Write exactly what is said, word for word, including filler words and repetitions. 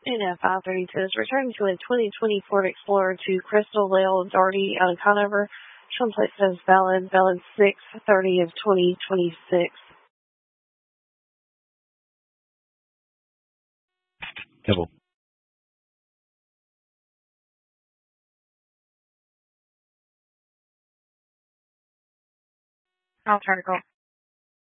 And at five thirty says, returning to a twenty twenty Ford Explorer to Crystal Lale Darty on Conover. Sean Plate says valid, valid six thirty of twenty twenty-six. Double. I'll try to call.